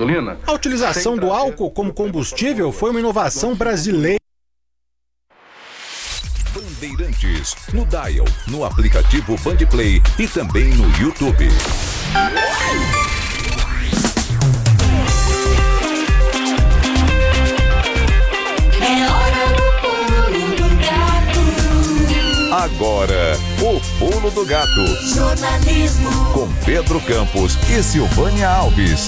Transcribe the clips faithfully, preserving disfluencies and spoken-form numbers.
gasolina. A utilização do álcool como combustível foi uma inovação brasileira. Bandeirantes, no Dial, no aplicativo Bandplay e também no YouTube. É hora do pulo do gato. Agora, o Pulo do Gato. Jornalismo Com Pedro Campos e Silvânia Alves.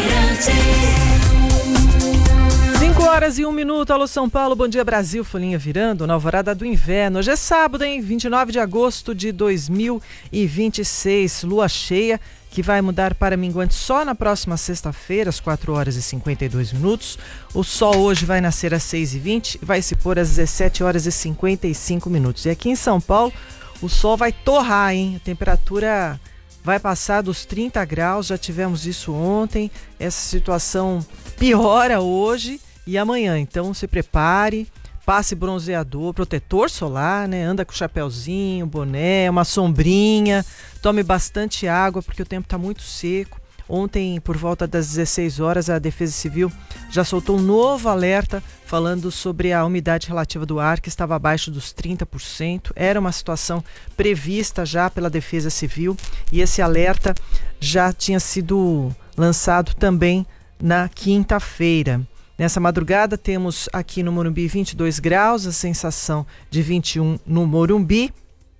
cinco horas e um minuto, alô São Paulo, bom dia Brasil, folhinha virando, na alvorada do inverno. Hoje é sábado, hein? vinte e nove de agosto de dois mil e vinte e seis, lua cheia, que vai mudar para minguante só na próxima sexta-feira, às quatro horas e cinquenta e dois minutos. O sol hoje vai nascer às seis e vinte e vai se pôr às dezessete horas e cinquenta e cinco minutos. E aqui em São Paulo, o sol vai torrar, hein? A temperatura vai passar dos trinta graus, já tivemos isso ontem. Essa situação piora hoje e amanhã, então se prepare, passe bronzeador, protetor solar, né? Anda com chapéuzinho, boné, uma sombrinha, tome bastante água porque o tempo está muito seco. Ontem, por volta das dezesseis horas, a Defesa Civil já soltou um novo alerta falando sobre a umidade relativa do ar, que estava abaixo dos trinta por cento. Era uma situação prevista já pela Defesa Civil e esse alerta já tinha sido lançado também na quinta-feira. Nessa madrugada temos aqui no Morumbi vinte e dois graus, a sensação de vinte e um no Morumbi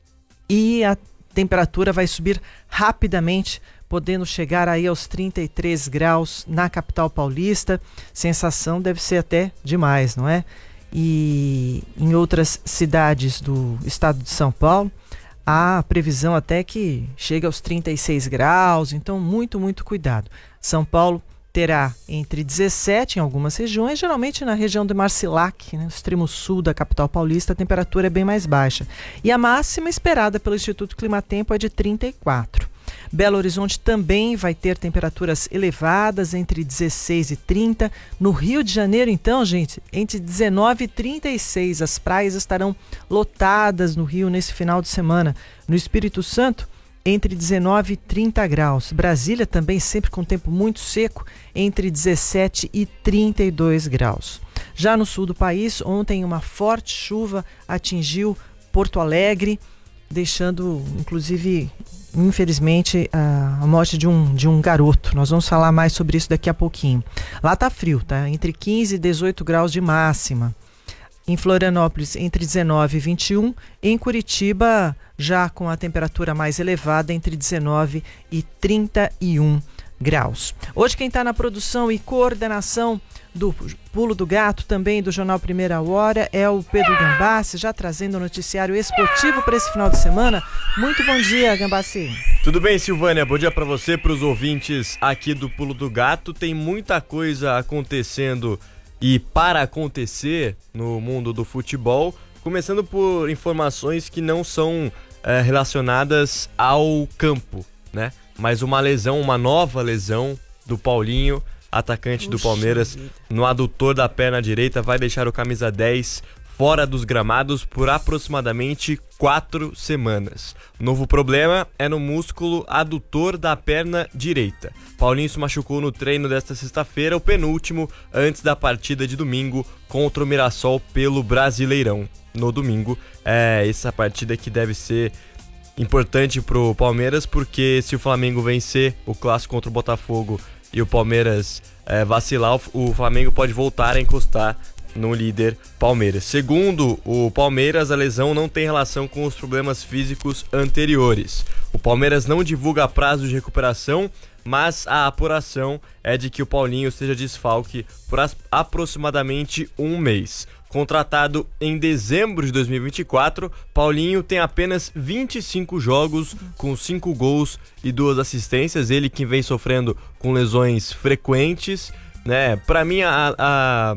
e a temperatura vai subir rapidamente, podendo chegar aí aos trinta e três graus na capital paulista. Sensação deve ser até demais, não é? E em outras cidades do estado de São Paulo, há previsão até que chega aos trinta e seis graus, então muito, muito cuidado. São Paulo terá entre dezessete em algumas regiões, geralmente na região de Marcilac, né, no extremo sul da capital paulista, a temperatura é bem mais baixa. E a máxima esperada pelo Instituto Climatempo é de trinta e quatro. Belo Horizonte também vai ter temperaturas elevadas, entre dezesseis e trinta. No Rio de Janeiro, então, gente, entre dezenove e trinta e seis. As praias estarão lotadas no Rio nesse final de semana. No Espírito Santo, entre dezenove e trinta graus. Brasília também sempre com tempo muito seco, entre dezessete e trinta e dois graus. Já no sul do país, ontem uma forte chuva atingiu Porto Alegre, deixando, inclusive, infelizmente, a morte de um, de um garoto. Nós vamos falar mais sobre isso daqui a pouquinho. Lá tá frio, tá? Entre quinze e dezoito graus de máxima. Em Florianópolis, entre dezenove e vinte e um. Em Curitiba, já com a temperatura mais elevada, entre dezenove e trinta e um graus. Hoje quem está na produção e coordenação do Pulo do Gato, também do Jornal Primeira Hora, é o Pedro Gambassi, já trazendo o noticiário esportivo para esse final de semana. Muito bom dia, Gambassi. Tudo bem, Silvânia? Bom dia para você, para os ouvintes aqui do Pulo do Gato. Tem muita coisa acontecendo e para acontecer no mundo do futebol, começando por informações que não são é, relacionadas ao campo, né? Mas uma lesão, uma nova lesão do Paulinho, atacante do Palmeiras, no adutor da perna direita, vai deixar o camisa dez fora dos gramados por aproximadamente quatro semanas. O novo problema é no músculo adutor da perna direita. Paulinho se machucou no treino desta sexta-feira, o penúltimo antes da partida de domingo contra o Mirassol pelo Brasileirão. No domingo, é essa partida que deve ser importante pro Palmeiras, porque se o Flamengo vencer o clássico contra o Botafogo e o Palmeiras é, vacilar, o Flamengo pode voltar a encostar no líder Palmeiras. Segundo o Palmeiras, a lesão não tem relação com os problemas físicos anteriores. O Palmeiras não divulga prazo de recuperação, mas a apuração é de que o Paulinho seja desfalque por aproximadamente um mês. Contratado em dezembro de dois mil e vinte e quatro, Paulinho tem apenas vinte e cinco jogos, com cinco gols e duas assistências. Ele que vem sofrendo com lesões frequentes, né? Para mim, a, a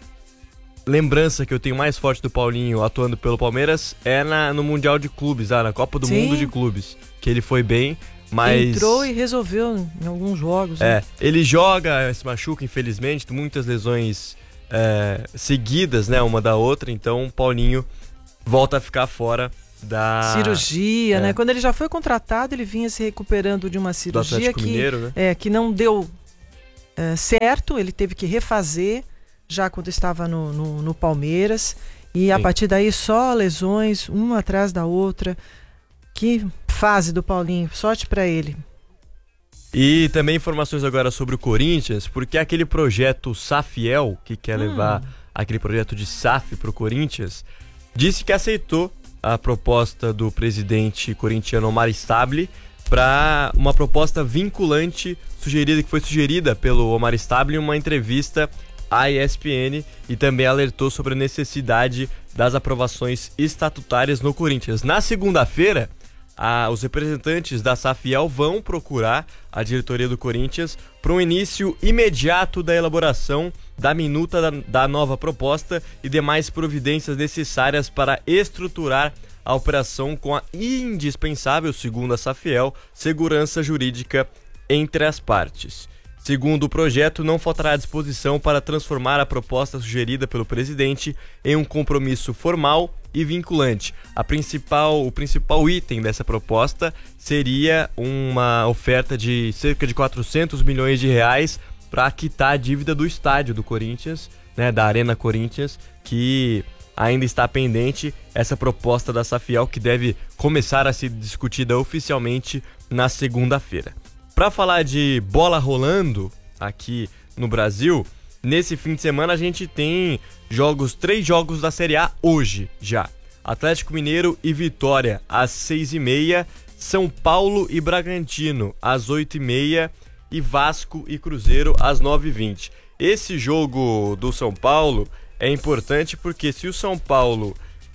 lembrança que eu tenho mais forte do Paulinho atuando pelo Palmeiras é na, no Mundial de Clubes, ah, na Copa do Sim. Mundo de Clubes, que ele foi bem, mas... Entrou e resolveu em alguns jogos. É, né? Ele joga, se machuca, infelizmente, muitas lesões é, seguidas, né, uma da outra, então o Paulinho volta a ficar fora da... cirurgia, é. né? Quando ele já foi contratado, ele vinha se recuperando de uma cirurgia que, Mineiro, né? é, que não deu... uh, certo, ele teve que refazer já quando estava no, no, no Palmeiras, e Sim. a partir daí só lesões, uma atrás da outra. Que fase do Paulinho, sorte para ele. E também informações agora sobre o Corinthians, porque aquele projeto Safiel, que quer hum. levar aquele projeto de S A F para o Corinthians, disse que aceitou a proposta do presidente corintiano Omar Stabile para uma proposta vinculante sugerida, que foi sugerida pelo Omar Stabile em uma entrevista à E S P N, e também alertou sobre a necessidade das aprovações estatutárias no Corinthians. Na segunda-feira, Ah, os representantes da Safiel vão procurar a diretoria do Corinthians para um início imediato da elaboração da minuta da, da nova proposta e demais providências necessárias para estruturar a operação com a indispensável, segundo a Safiel, segurança jurídica entre as partes. Segundo o projeto, não faltará disposição para transformar a proposta sugerida pelo presidente em um compromisso formal e vinculante. A principal, o principal item dessa proposta seria uma oferta de cerca de quatrocentos milhões de reais para quitar a dívida do estádio do Corinthians, né, da Arena Corinthians, que ainda está pendente. Essa proposta da Safiel, que deve começar a ser discutida oficialmente na segunda-feira. Para falar de bola rolando aqui no Brasil, nesse fim de semana a gente tem jogos, três jogos da Série A hoje já. Atlético Mineiro e Vitória às seis e meia, São Paulo e Bragantino às oito e meia e Vasco e Cruzeiro às nove e vinte. Esse jogo do São Paulo é importante porque se o São Paulo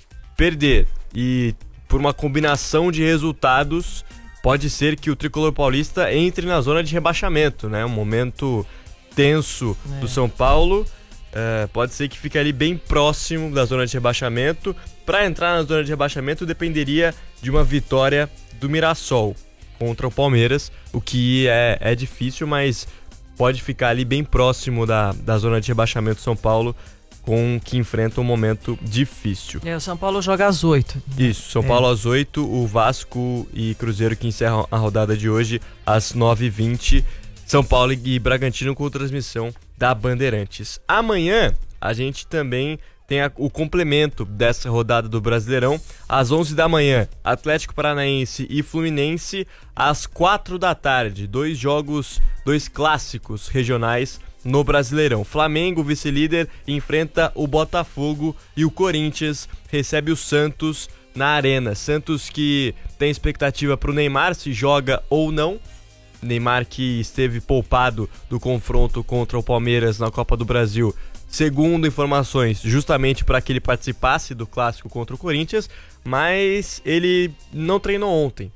perder e por uma combinação de resultados, pode ser que o tricolor paulista entre na zona de rebaixamento, né? Um momento tenso é. do São Paulo. É, pode ser que fique ali bem próximo da zona de rebaixamento. Para entrar na zona de rebaixamento dependeria de uma vitória do Mirassol contra o Palmeiras, o que é, é difícil, mas pode ficar ali bem próximo da, da zona de rebaixamento do São Paulo, com que enfrenta um momento difícil. É, o São Paulo joga às oito. Isso, São é. Paulo às oito, o Vasco e Cruzeiro que encerram a rodada de hoje às nove e vinte. São Paulo e Bragantino com transmissão da Bandeirantes. Amanhã a gente também tem a, o complemento dessa rodada do Brasileirão. Às onze da manhã, Atlético Paranaense e Fluminense. Às quatro da tarde, dois jogos, dois clássicos regionais no Brasileirão. Flamengo, vice-líder, enfrenta o Botafogo e o Corinthians recebe o Santos na Arena. Santos que tem expectativa para o Neymar, se joga ou não. Neymar que esteve poupado do confronto contra o Palmeiras na Copa do Brasil, segundo informações, justamente para que ele participasse do clássico contra o Corinthians, mas ele não treinou ontem.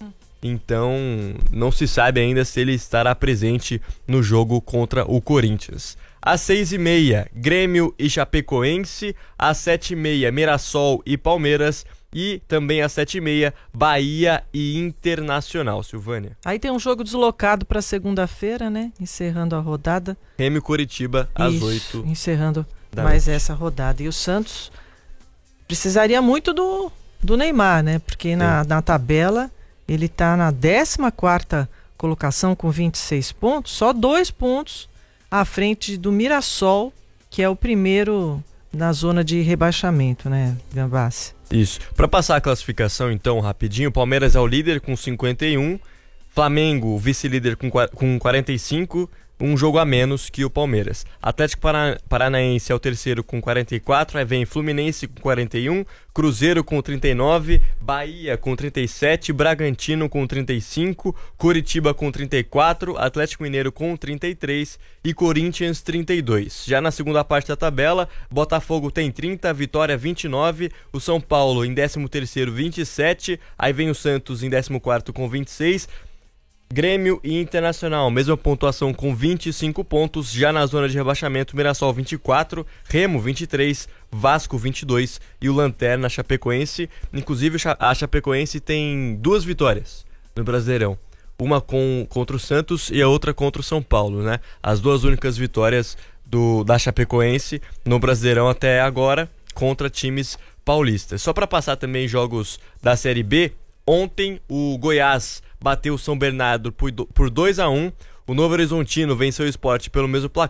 Então, não se sabe ainda se ele estará presente no jogo contra o Corinthians. Às seis e meia, Grêmio e Chapecoense. Às sete e meia, Mirassol e Palmeiras. E também às sete e meia, Bahia e Internacional. Silvânia. Aí tem um jogo deslocado para segunda-feira, né? Encerrando a rodada. Grêmio e Coritiba às Isso, oito. Encerrando mais noite. Essa rodada. E o Santos precisaria muito do, do Neymar, né? Porque na, na tabela ele está na décima quarta colocação com vinte e seis pontos, só dois pontos à frente do Mirassol, que é o primeiro na zona de rebaixamento, né, Gambassi? Isso. Para passar a classificação, então, rapidinho, Palmeiras é o líder com cinquenta e um, Flamengo, vice-líder com, com quarenta e cinco, um jogo a menos que o Palmeiras. Atlético Paranaense é o terceiro com quarenta e quatro, aí vem Fluminense com quarenta e um, Cruzeiro com trinta e nove, Bahia com trinta e sete, Bragantino com trinta e cinco, Coritiba com trinta e quatro, Atlético Mineiro com trinta e três e Corinthians trinta e dois. Já na segunda parte da tabela, Botafogo tem trinta, Vitória vinte e nove, o São Paulo em décimo terceiro vinte e sete, aí vem o Santos em décimo quarto com vinte e seis, Grêmio e Internacional, mesma pontuação com vinte e cinco pontos. Já na zona de rebaixamento, Mirassol vinte e quatro, Remo vinte e três, Vasco vinte e dois e o Lanterna Chapecoense. Inclusive a Chapecoense tem duas vitórias no Brasileirão. Uma com, contra o Santos e a outra contra o São Paulo, né? As duas únicas vitórias do, da Chapecoense no Brasileirão até agora contra times paulistas. Só para passar também jogos da Série B, ontem o Goiás bateu o São Bernardo por dois a um, O Novo Horizontino venceu o Sport pelo mesmo placar.